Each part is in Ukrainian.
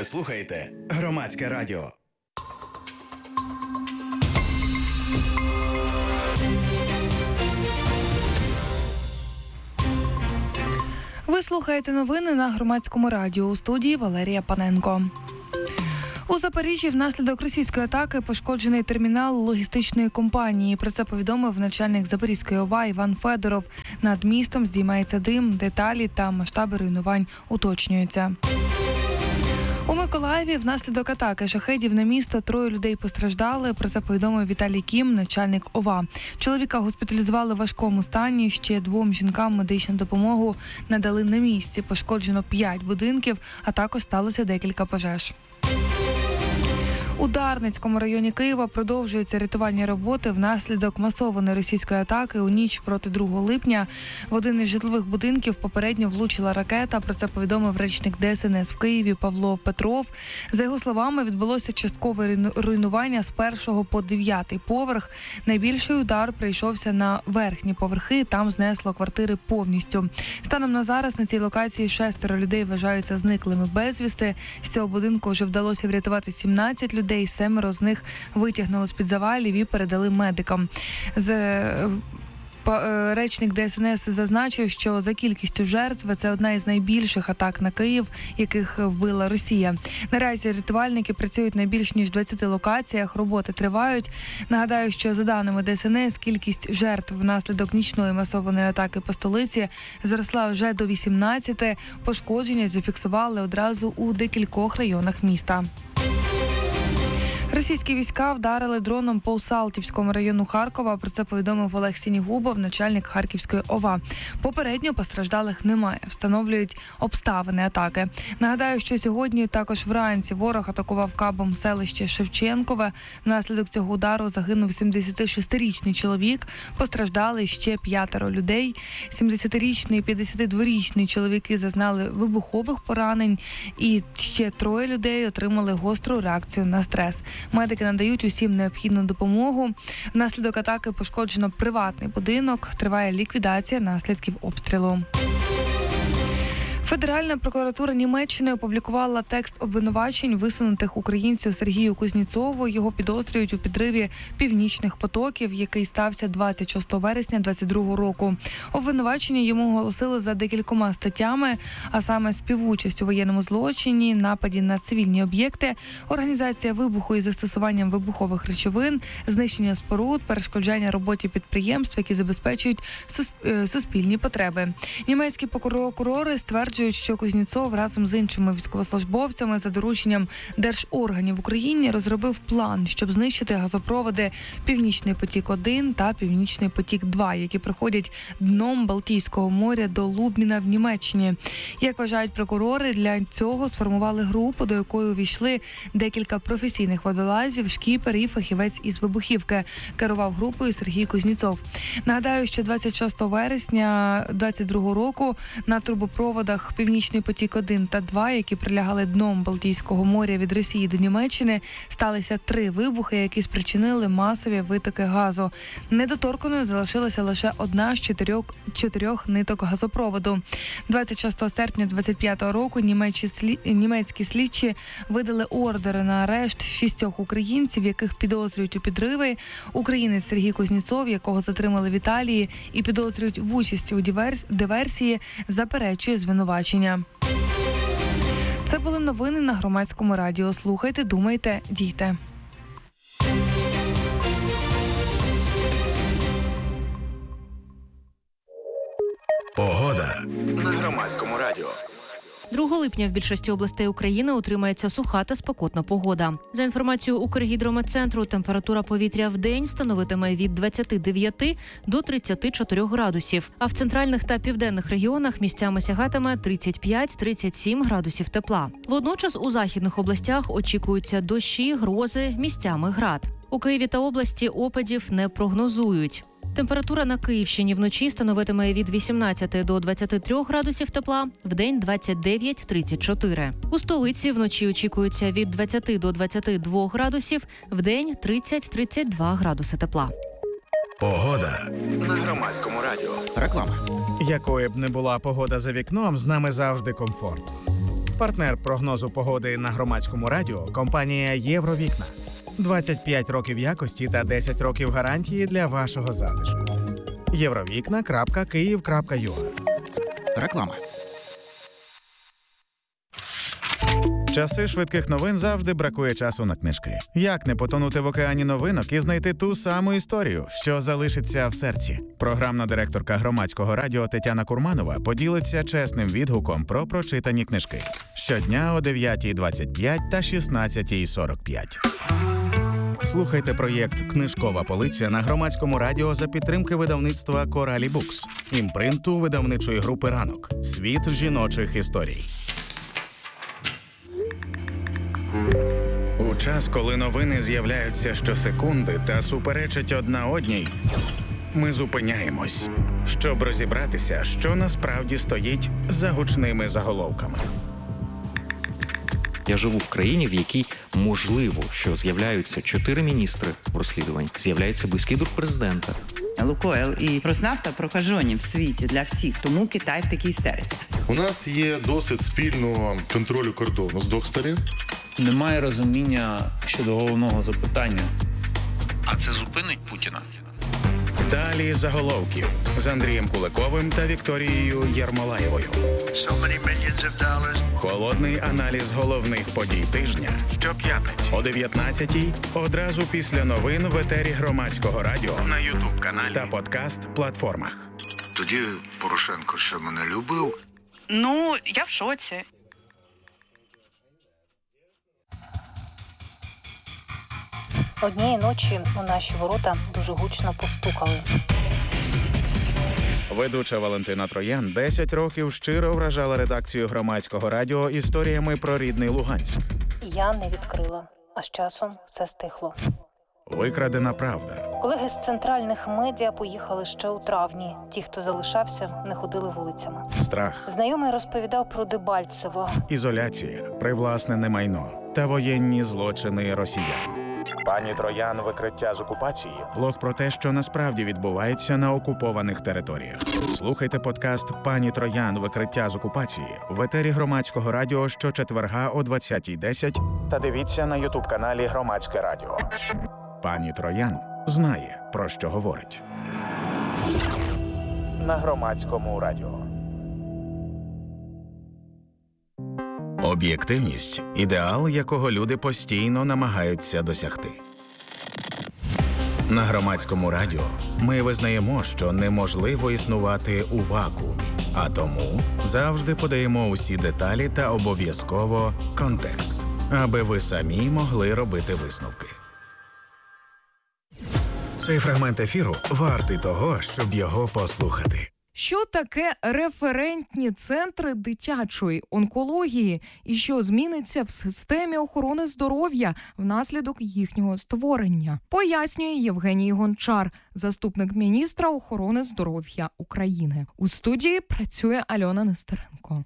Ви слухаєте Громадське радіо. Ви слухаєте новини на Громадському радіо. У студії Валерія Паненко. У Запоріжжі внаслідок російської атаки пошкоджений термінал логістичної компанії. Про це повідомив начальник Запорізької ОВА Іван Федоров. Над містом здіймається дим, деталі та масштаби руйнувань уточнюються. У Миколаєві внаслідок атаки шахедів на місто 3 людей постраждали. Про це повідомив Віталій Кім, начальник ОВА. Чоловіка госпіталізували в важкому стані. Ще 2 жінкам медичну допомогу надали на місці. Пошкоджено 5 будинків, а також сталося декілька пожеж. У Дарницькому районі Києва продовжуються рятувальні роботи внаслідок масованої російської атаки у ніч проти 2 липня. В один із житлових будинків попередньо влучила ракета. Про це повідомив речник ДСНС в Києві Павло Петров. За його словами, відбулося часткове руйнування з 1 по 9 поверх. Найбільший удар прийшовся на верхні поверхи, там знесло квартири повністю. Станом на зараз на цій локації 6 людей вважаються зниклими безвісти. З цього будинку вже вдалося врятувати 17 людей. 7 з них витягнули з-під завалів і передали медикам. Речник ДСНС зазначив, що за кількістю жертв це одна із найбільших атак на Київ, яких вбила Росія. Наразі рятувальники працюють на більш ніж 20 локаціях, роботи тривають. Нагадаю, що за даними ДСНС, кількість жертв внаслідок нічної масованої атаки по столиці зросла вже до 18. Пошкодження зафіксували одразу у декількох районах міста. Російські війська вдарили дроном по Салтівському району Харкова. Про це повідомив Олег Сінігубов, начальник Харківської ОВА. Попередньо постраждалих немає. Встановлюють обставини атаки. Нагадаю, що сьогодні також вранці ворог атакував кабом селище Шевченкове. Внаслідок цього удару загинув 76-річний чоловік. Постраждали ще 5 людей. 70-річний і 52-річний чоловіки зазнали вибухових поранень. І ще 3 людей отримали гостру реакцію на стрес. Медики надають усім необхідну допомогу. Внаслідок атаки пошкоджено приватний будинок. Триває ліквідація наслідків обстрілу. Федеральна прокуратура Німеччини опублікувала текст обвинувачень висунутих українцю Сергію Кузнєцову. Його підозрюють у підриві північних потоків, який стався 26 вересня 2022 року. Обвинувачення йому оголосили за декількома статтями, а саме співучасть у воєнному злочині, нападі на цивільні об'єкти, організація вибуху із застосуванням вибухових речовин, знищення споруд, перешкоджання роботі підприємств, які забезпечують суспільні потреби. Німецькі прокурори стверджують, що Кузнєцов разом з іншими військовослужбовцями за дорученням держорганів в Україні розробив план, щоб знищити газопроводи «Північний потік-1» та «Північний потік-2», які проходять дном Балтійського моря до Лубміна в Німеччині. Як вважають прокурори, для цього сформували групу, до якої увійшли декілька професійних водолазів, шкіпер і фахівець із вибухівки. Керував групою Сергій Кузнєцов. Нагадаю, що 26 вересня 2022 року на трубопроводах «Північний потік-1» та «2», які прилягали дном Балтійського моря від Росії до Німеччини, сталися 3 вибухи, які спричинили масові витоки газу. Недоторканою залишилася лише одна з 4 ниток газопроводу. 26 серпня 2025 року німецькі слідчі видали ордери на арешт 6 українців, яких підозрюють у підриви. Українець Сергій Кузнєцов, якого затримали в Італії і підозрюють в участі у диверсії, заперечує звинувачення. Це були новини на Громадському радіо. Слухайте, думайте, дійте. Погода на Громадському радіо. 2 липня в більшості областей України утримається суха та спекотна погода. За інформацією Укргідрометцентру, температура повітря в день становитиме від 29 до 34 градусів, а в центральних та південних регіонах місцями сягатиме 35-37 градусів тепла. Водночас у західних областях очікуються дощі, грози, місцями град. У Києві та області опадів не прогнозують. Температура на Київщині вночі становитиме від 18 до 23 градусів тепла, вдень 29-34. У столиці вночі очікується від 20 до 22 градусів, вдень 30-32 градуси тепла. Погода на Громадському радіо. Реклама. Якою б не була погода за вікном, з нами завжди комфорт. Партнер прогнозу погоди на Громадському радіо – компанія «Євровікна». 25 років якості та 10 років гарантії для вашого затишку. Євровікна.Київ.ua. Реклама. Часи швидких новин завжди бракує часу на книжки. Як не потонути в океані новинок і знайти ту саму історію, що залишиться в серці? Програмна директорка Громадського радіо Тетяна Курманова поділиться чесним відгуком про прочитані книжки. Щодня о 9:25 та 16:45. Слухайте проєкт «Книжкова полиця» на Громадському радіо за підтримки видавництва «Коралі Букс», імпринту видавничої групи «Ранок». Світ жіночих історій. У час, коли новини з'являються щосекунди та суперечать одна одній, ми зупиняємось, щоб розібратися, що насправді стоїть за гучними заголовками. Я живу в країні, в якій можливо, що з'являються 4 міністри в розслідуванні, з'являється близький друг президента. Лукойл і Роснафта прокажені в світі для всіх, тому Китай в такій істериці. У нас є досвід спільного контролю кордону з двох сторін. Немає розуміння щодо головного запитання. А це зупинить Путіна? Далі заголовків з Андрієм Куликовим та Вікторією Єрмолаєвою. Холодний аналіз головних подій тижня. Щоп'ятниці о 19:00, одразу після новин в етері Громадського радіо, на YouTube-каналі та подкаст-платформах. Тоді Порошенко ще мене любив. Ну, я в шоці. Однієї ночі у наші ворота дуже гучно постукали. Ведуча Валентина Троян 10 років щиро вражала редакцію Громадського радіо історіями про рідний Луганськ. Я не відкрила, а з часом все стихло. Викрадена правда. Колеги з центральних медіа поїхали ще у травні. Ті, хто залишався, не ходили вулицями. Страх. Знайомий розповідав про Дебальцево. Ізоляція, привласнене майно та воєнні злочини росіян. Пані Троян. Викриття з окупації. Влог про те, що насправді відбувається на окупованих територіях. Слухайте подкаст «Пані Троян. Викриття з окупації» в етері Громадського радіо щочетверга о 20:10 та дивіться на YouTube-каналі Громадське радіо. Пані Троян знає, про що говорить. На Громадському радіо. Об'єктивність – ідеал, якого люди постійно намагаються досягти. На Громадському радіо ми визнаємо, що неможливо існувати у вакуумі, а тому завжди подаємо усі деталі та обов'язково контекст, аби ви самі могли робити висновки. Цей фрагмент ефіру вартий того, щоб його послухати. Що таке референтні центри дитячої онкології і що зміниться в системі охорони здоров'я внаслідок їхнього створення? Пояснює Євгеній Гончар, заступник міністра охорони здоров'я України. У студії працює Альона Нестеренко.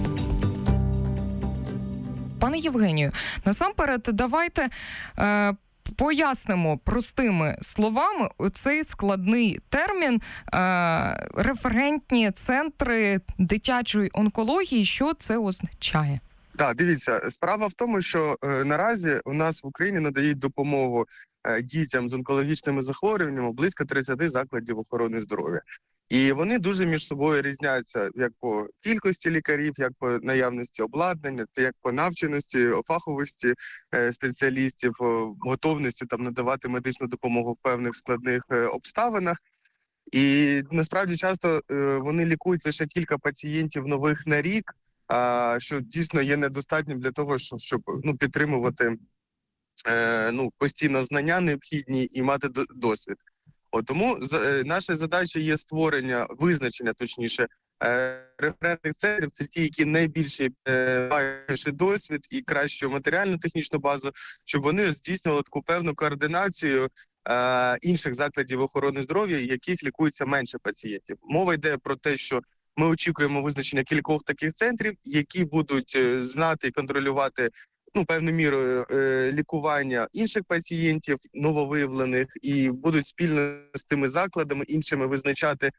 Пане Євгенію, насамперед давайте пояснимо простими словами цей складний термін референтні центри дитячої онкології. Що це означає? Так, дивіться, справа в тому, що наразі у нас в Україні надають допомогу дітям з онкологічними захворюваннями близько 30 закладів охорони здоров'я. І вони дуже між собою різняться як по кількості лікарів, як по наявності обладнання, як по навченості, фаховості спеціалістів, готовності там надавати медичну допомогу в певних складних обставинах. І насправді часто вони лікують лише кілька пацієнтів нових на рік, що дійсно є недостатнім для того, щоб підтримувати постійно знання необхідні і мати досвід. Тому наша задача є визначення, референтних центрів. Це ті, які найбільше мають досвід і кращу матеріально-технічну базу, щоб вони здійснювали таку певну координацію інших закладів охорони здоров'я, яких лікується менше пацієнтів. Мова йде про те, що ми очікуємо визначення кількох таких центрів, які будуть знати і контролювати певною мірою лікування інших пацієнтів, нововиявлених, і будуть спільно з тими закладами іншими визначати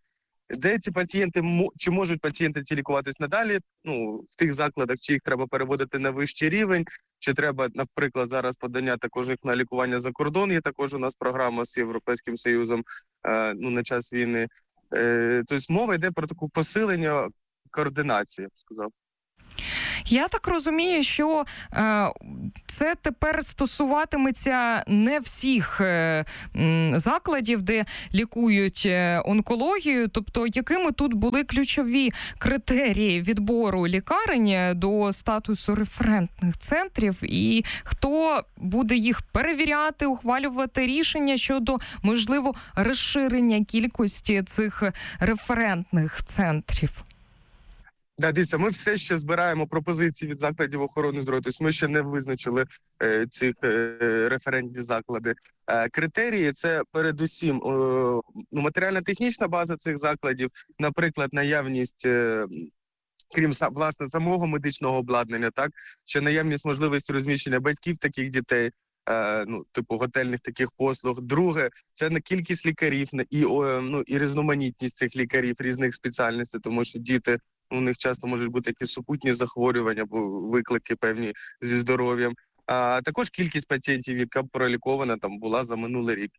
де ці пацієнти, чи можуть пацієнти ці лікуватись надалі, в тих закладах, чи їх треба переводити на вищий рівень, чи треба, наприклад, зараз подання також їх на лікування за кордон, є також у нас програма з Європейським Союзом на час війни. Тобто мова йде про таке посилення координації, я б сказав. Я так розумію, що це тепер стосуватиметься не всіх закладів, де лікують онкологію. Тобто, якими тут були ключові критерії відбору лікарень до статусу референтних центрів, і хто буде їх перевіряти, ухвалювати рішення щодо, можливо, розширення кількості цих референтних центрів? Да, дивіться, ми все ще збираємо пропозиції від закладів охорони здоров'я, тобто ми ще не визначили цих референтні заклади. Критерії – це передусім матеріально-технічна база цих закладів, наприклад, наявність, крім власне самого медичного обладнання, так, ще наявність можливості розміщення батьків таких дітей, типу готельних таких послуг. Друге, це на кількість лікарів і різноманітність цих лікарів різних спеціальностей, тому що діти, у них часто можуть бути якісь супутні захворювання або виклики певні зі здоров'ям. А також кількість пацієнтів, яка пролікована була за минулий рік.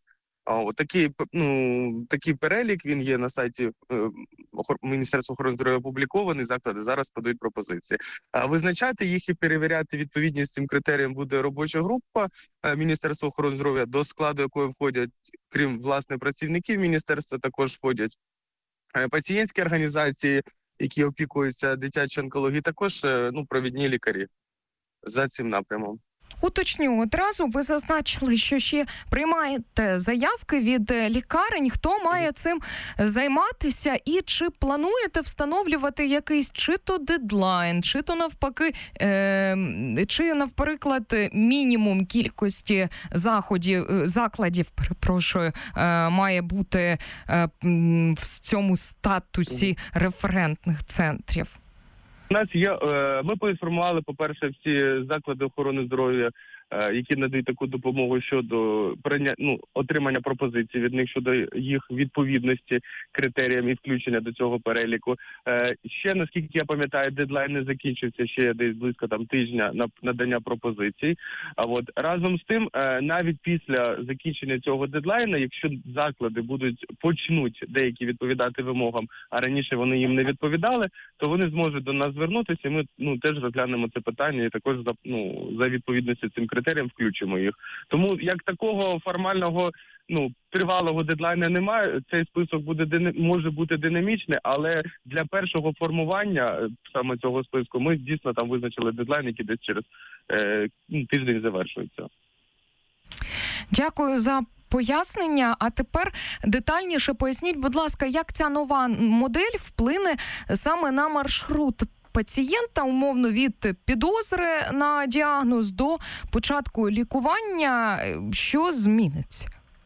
Такий перелік, він є на сайті Міністерства охорони здоров'я опублікований, заклади зараз подають пропозиції. Визначати їх і перевіряти відповідність цим критеріям буде робоча група Міністерства охорони здоров'я, до складу якої входять, крім власне працівників міністерства, також входять пацієнтські організації, які опікуються дитячою онкологією, також провідні лікарі за цим напрямом. Уточню одразу, ви зазначили, що ще приймаєте заявки від лікарень. Хто має цим займатися і чи плануєте встановлювати якийсь чи то дедлайн, чи то навпаки, чи, наприклад, мінімум кількості закладів, має бути в цьому статусі референтних центрів? У нас є, ми поінформували, по-перше, всі заклади охорони здоров'я, які надають таку допомогу щодо отримання пропозицій від них щодо їх відповідності критеріям і включення до цього переліку. Ще, наскільки я пам'ятаю, дедлайн не закінчився, ще десь близько тижня на надання пропозицій. Разом з тим, навіть після закінчення цього дедлайну, якщо заклади почнуть деякі відповідати вимогам, а раніше вони їм не відповідали, то вони зможуть до нас звернутися, і ми теж розглянемо це питання і також за відповідністю цим критеріям включимо їх. Тому як такого формального тривалого дедлайну немає, цей список може бути динамічний, але для першого формування саме цього списку ми дійсно там визначили дедлайн, який десь через тиждень завершується. Дякую за пояснення. А тепер детальніше поясніть, будь ласка, як ця нова модель вплине саме на маршрут пацієнта, умовно, від підозри на діагноз до початку лікування. Що зміниться?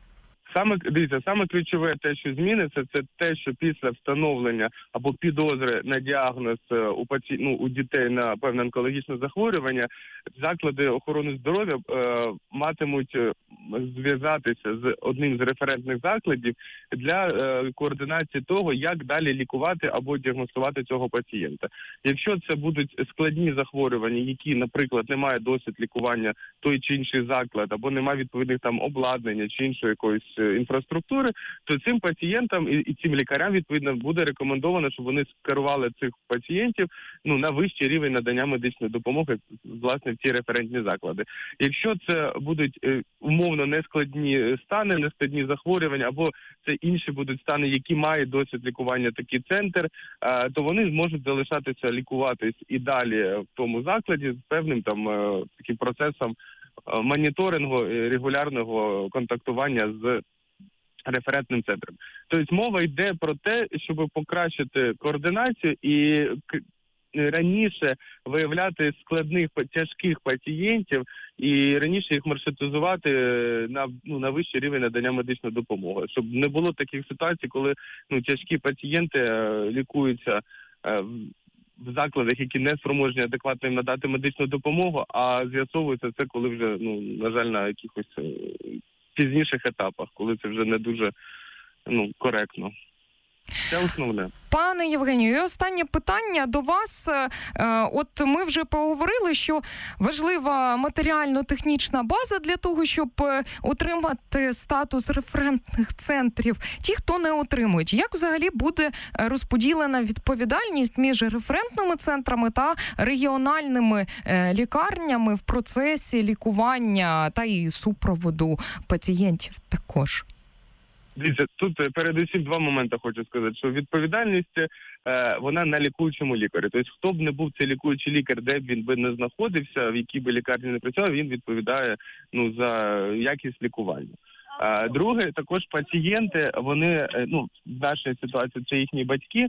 Саме ключове те, що зміниться, це те, що після встановлення або підозри на діагноз у дітей на певне онкологічне захворювання, заклади охорони здоров'я матимуть зв'язатися з одним з референтних закладів для координації того, як далі лікувати або діагностувати цього пацієнта. Якщо це будуть складні захворювання, які, наприклад, не мають досвід лікування той чи інший заклад, або немає відповідних обладнання чи іншої якоїсь інфраструктури, то цим пацієнтам і цим лікарям, відповідно, буде рекомендовано, щоб вони скерували цих пацієнтів на вищий рівень надання медичної допомоги, власне, в ці референтні заклади. Якщо це будуть умовно нескладні стани, нескладні захворювання, або це інші будуть стани, які мають досвід лікування такий центр, то вони зможуть залишатися лікуватись і далі в тому закладі з певним таким процесом моніторингу, регулярного контактування з референтним центром. Тобто мова йде про те, щоб покращити координацію і раніше виявляти складних, тяжких пацієнтів і раніше їх маршрутизувати на вищий рівень надання медичної допомоги. Щоб не було таких ситуацій, коли тяжкі пацієнти лікуються в закладах, які не спроможні адекватно їм надати медичну допомогу, а з'ясовується це, коли вже, на жаль, на якихось пізніших етапах, коли це вже не дуже коректно. Це основне. Пане Євгенію, і останнє питання до вас. От ми вже поговорили, що важлива матеріально-технічна база для того, щоб отримати статус референтних центрів. Ті, хто не отримують, як взагалі буде розподілена відповідальність між референтними центрами та регіональними лікарнями в процесі лікування та і супроводу пацієнтів також? Дивіться, тут передусім два моменти хочу сказати, що відповідальність, вона на лікуючому лікарі. Тобто, хто б не був цей лікуючий лікар, де б він би не знаходився, в якій би лікарні не працював, він відповідає за якість лікування. Друге, також пацієнти, вони, в нашій ситуації це їхні батьки,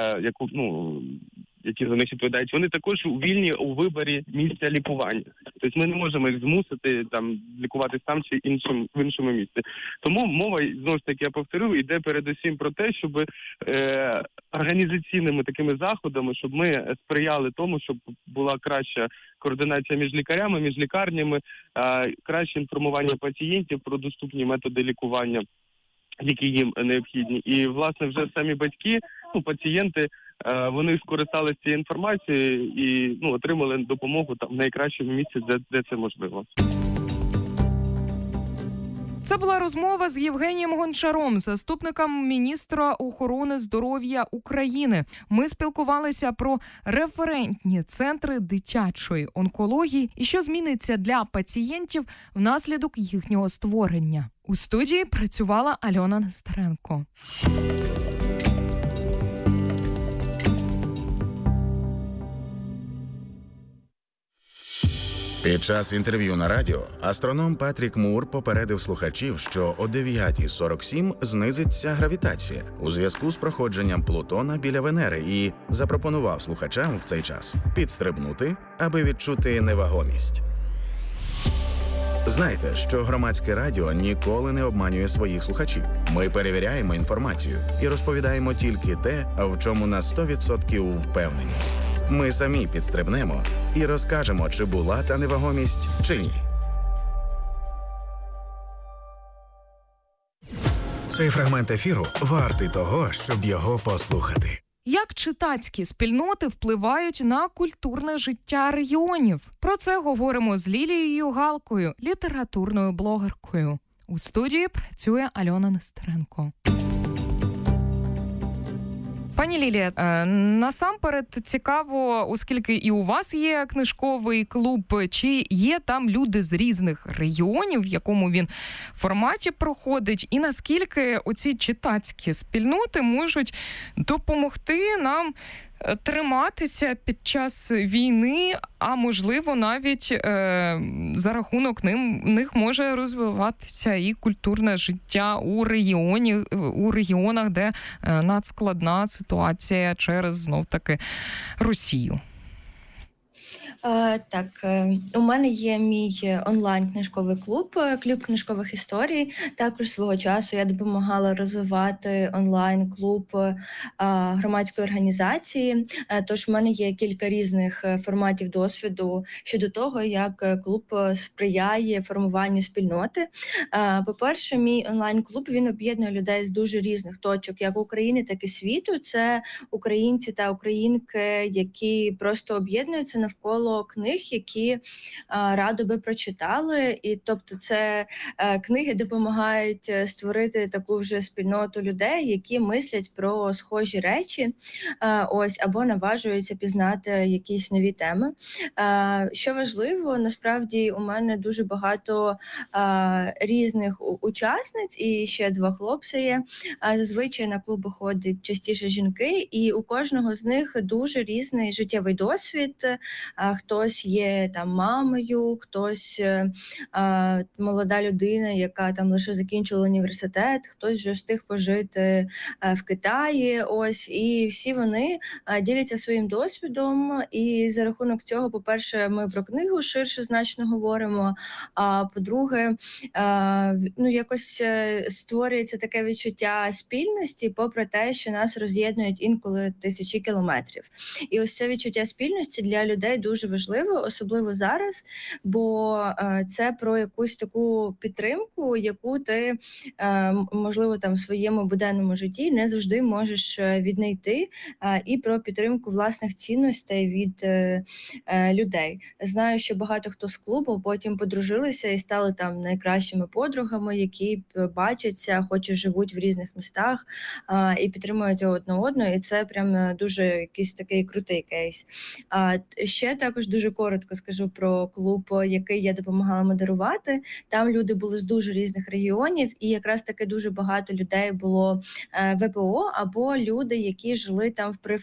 які за них відповідають, вони також вільні у виборі місця лікування. Тобто ми не можемо їх змусити лікуватись там чи в іншому місці. Тому мова, знову ж таки, я повторю, йде передусім про те, щоб організаційними такими заходами, щоб ми сприяли тому, щоб була краща координація між лікарями, між лікарнями, краще інформування пацієнтів про доступні методи лікування, які їм необхідні. І, власне, вже самі батьки, пацієнти, вони скористалися цією інформацією і отримали допомогу в найкращому місці, де це можливо. Це була розмова з Євгенієм Гончаром, заступником міністра охорони здоров'я України. Ми спілкувалися про референтні центри дитячої онкології і що зміниться для пацієнтів внаслідок їхнього створення. У студії працювала Альона Нестеренко. Під час інтерв'ю на радіо астроном Патрік Мур попередив слухачів, що о 9:47 знизиться гравітація у зв'язку з проходженням Плутона біля Венери і запропонував слухачам в цей час підстрибнути, аби відчути невагомість. Знайте, що громадське радіо ніколи не обманює своїх слухачів. Ми перевіряємо інформацію і розповідаємо тільки те, в чому на 100% впевнені. Ми самі підстрибнемо і розкажемо, чи була та невагомість, чи ні. Цей фрагмент ефіру вартий того, щоб його послухати. Як читацькі спільноти впливають на культурне життя регіонів? Про це говоримо з Лілією Галкою, літературною блогеркою. У студії працює Альона Нестеренко. Пані Лілія, насамперед цікаво, оскільки і у вас є книжковий клуб, чи є там люди з різних регіонів, в якому він форматі проходить, і наскільки оці читацькі спільноти можуть допомогти нам триматися під час війни, а можливо навіть за рахунок них може розвиватися і культурне життя у регіонах, де надскладна ситуація через знов-таки Росію. Так, у мене є мій онлайн-книжковий клуб книжкових історій. Також свого часу я допомагала розвивати онлайн-клуб громадської організації. Тож в мене є кілька різних форматів досвіду щодо того, як клуб сприяє формуванню спільноти. По-перше, мій онлайн-клуб, він об'єднує людей з дуже різних точок, як України, так і світу. Це українці та українки, які просто об'єднуються навколо книг, які радо би прочитали. І тобто це книги допомагають створити таку вже спільноту людей, які мислять про схожі речі, або наважуються пізнати якісь нові теми. Що важливо, насправді у мене дуже багато різних учасниць і ще 2 хлопці є. Зазвичай на клуби ходять частіше жінки, і у кожного з них дуже різний життєвий досвід. Хтось є там мамою, хтось молода людина, яка там лише закінчила університет, хтось вже встиг пожити в Китаї. І всі вони діляться своїм досвідом. І за рахунок цього, по-перше, ми про книгу ширше значно говоримо. А по-друге, якось створюється таке відчуття спільності, попри те, що нас роз'єднують інколи тисячі кілометрів. І ось це відчуття спільності для людей дуже дуже важливо, особливо зараз, бо це про якусь таку підтримку, яку ти, можливо, там в своєму буденному житті не завжди можеш віднайти, і про підтримку власних цінностей від людей. Знаю, що багато хто з клубу потім подружилися і стали там найкращими подругами, які бачаться, хоч і живуть в різних містах, і підтримують одне одного, і це прям дуже якийсь такий крутий кейс. Ще також дуже коротко скажу про клуб, який я допомагала модерувати. Там люди були з дуже різних регіонів, і якраз таки дуже багато людей було ВПО або люди, які жили там в